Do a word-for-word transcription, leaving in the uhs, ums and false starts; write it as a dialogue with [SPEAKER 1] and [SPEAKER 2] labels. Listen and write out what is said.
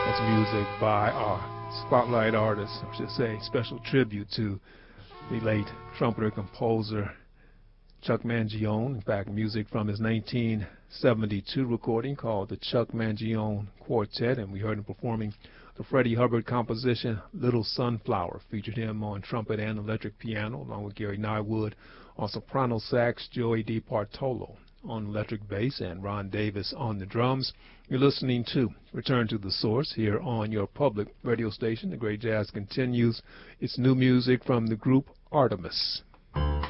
[SPEAKER 1] That's music by our spotlight artist, I should say, special tribute to the late trumpeter composer Chuck Mangione. In fact, music from his nineteen seventy-two recording called the Chuck Mangione Quartet, and we heard him performing the Freddie Hubbard composition Little Sunflower. Featured him on trumpet and electric piano, along with Gary Nywood on soprano sax, Joey DeBartolo on electric bass, and Ron Davis on the drums. You're listening to Return to the Source here on your public radio station. The Great Jazz continues. It's new music from the group Artemis.